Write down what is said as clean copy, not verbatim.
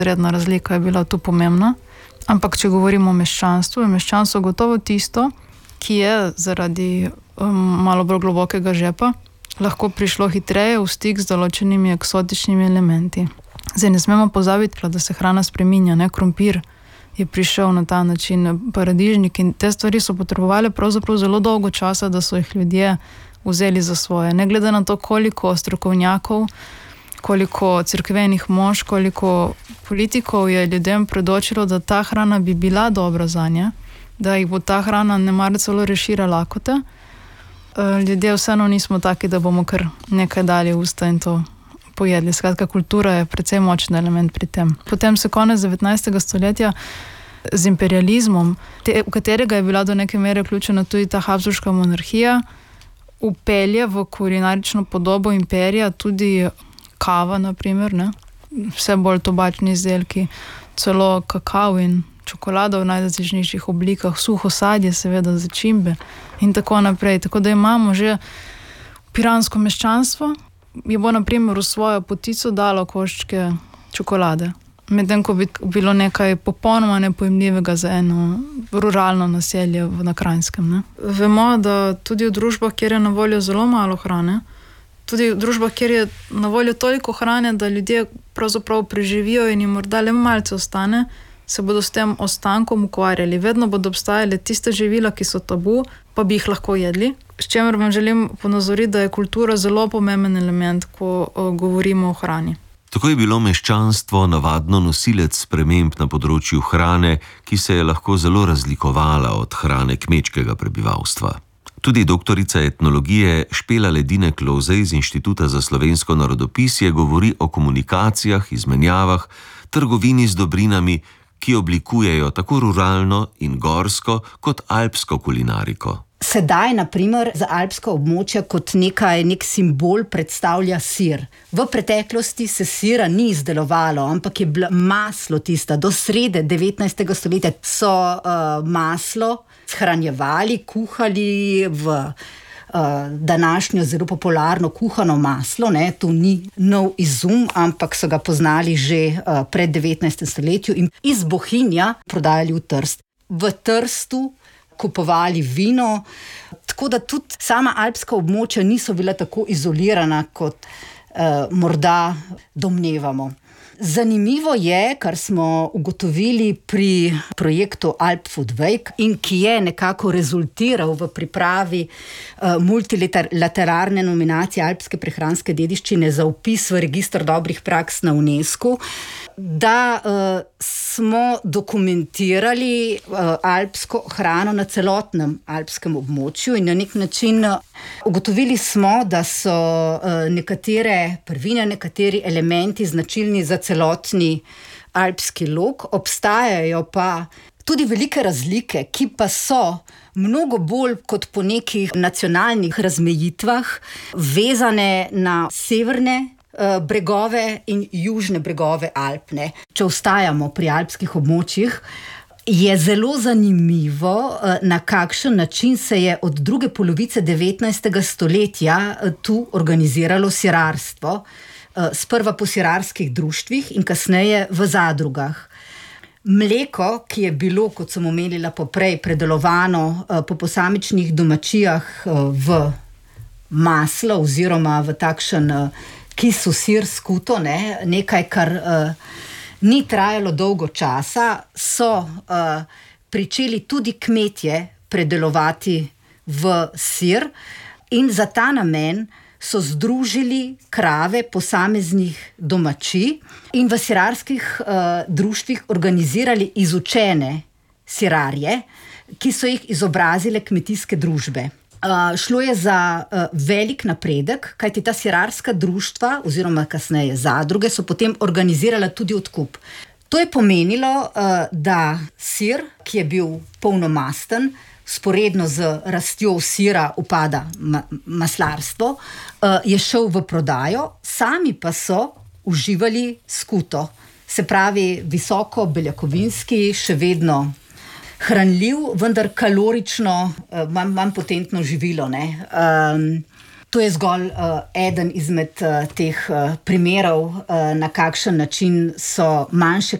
Redna razlika je bila tu pomembna. Ampak če govorimo o meščanstvu, je meščanstvo gotovo tisto, ki je zaradi malo bolj globokega žepa lahko prišlo hitreje v stik z določenimi eksotičnimi elementi. Zdaj ne smemo pozabiti, da se hrana spreminja, ne? Krompir je prišel na ta način, paradižnik, in te stvari so potrebovali pravzaprav zelo dolgo časa, da so jih ljudje vzeli za svoje. Ne glede na to, koliko strokovnjakov, koliko cerkvenih mož, koliko politikov je ljudem predočilo, da ta hrana bi bila dobra zanje, da jih bo ta hrana nemar celo rešila lakote. Ljudje vseeno nismo taki, da bomo kar nekaj dali v usta in to pojedli. Skratka, kultura je precej močen element pri tem. Potem se konec 19. stoletja z imperializmom, v katerega je bila do neke mere vključena tudi ta Habsburška monarhija, upelje v kulinarično podobo imperija tudi kava, na primer, ne? Vse bolj tobačni izdelki, celo kakav in čokolada v najrazličnejših oblikah, suho sadje, seveda začimbe in tako naprej. Tako da imamo že piransko meščanstvo, je bo na primer v svojo potico dalo koščke čokolade, medtem ko bi bilo nekaj popolnoma nepojemljivega za eno ruralno naselje na Kranjskem, ne? Vemo, da tudi v družbah, kjer je na voljo zelo malo hrane, tudi v družbah, kjer je na voljo toliko hrane, da ljudje pravzaprav preživijo in jim morda le malce ostane, se bodo s tem ostankom ukvarjali. Vedno bodo obstajale tiste živila, ki so tabu, pa bi jih lahko jedli. S čemer vam želim ponazoriti, da je kultura zelo pomemben element, ko govorimo o hrani. Tako je bilo meščanstvo navadno nosilec sprememb na področju hrane, ki se je lahko zelo razlikovala od hrane kmečkega prebivalstva. Tudi doktorica etnologije Špela Ledine-Kloze iz Inštituta za slovensko narodopisje govori o komunikacijah, izmenjavah, trgovini z dobrinami, ki oblikujejo tako ruralno in gorsko kot alpsko kulinariko. Sedaj, na primer, za alpska območja kot nek simbol predstavlja sir. V preteklosti se sira ni izdelovalo, ampak je bilo maslo tista. Do srede 19. stoletja so maslo shranjevali, kuhali v današnjo zelo popularno kuhano maslo, ne, to ni nov izum, ampak so ga poznali že pred 19. stoletju in iz Bohinja prodajali v Trst. V Trstu kupovali vino, tako da tudi sama alpska območja niso bila tako izolirana, kot morda domnevamo. Zanimivo je, kar smo ugotovili pri projektu Alp Food Week in ki je nekako rezultiral v pripravi multilateralne nominacije alpske prehranske dediščine za vpis v register dobrih praks na UNESCO, da smo dokumentirali alpsko hrano na celotnem alpskem območju in na nek način ugotovili smo, da so nekatere prvine, nekateri elementi značilni za celotni alpski lok, obstajajo pa tudi velike razlike, ki pa so mnogo bolj kot po nekih nacionalnih razmejitvah vezane na severne bregove in južne bregove Alp, ne. Če ostajamo pri alpskih območjih, je zelo zanimivo, na kakšen način se je od druge polovice 19. stoletja tu organiziralo sirarstvo, sprva po sirarskih društvih in kasneje v zadrugah. Mleko, ki je bilo, kot sem omenila poprej, predelovano po posamičnih domačijah v maslo oziroma v takšen kisu sir skuto, ne, nekaj, kar ni trajalo dolgo časa, so pričeli tudi kmetje predelovati v sir in za ta namen so združili krave posameznih domačij in v sirarskih društvih organizirali izučene sirarje, ki so jih izobrazile kmetijske družbe. Šlo je za velik napredek, kajti ta sirarska društva oziroma kasneje zadruge so potem organizirala tudi odkup. To je pomenilo, da sir, ki je bil polnomasten, sporedno z rastjo sira upada maslarstvo, je šel v prodajo, sami pa so uživali skuto. Se pravi, visoko beljakovinski, še vedno hranljiv, vendar kalorično, manj potentno živilo, ne. To je zgolj eden izmed teh primerov, na kakšen način so manjše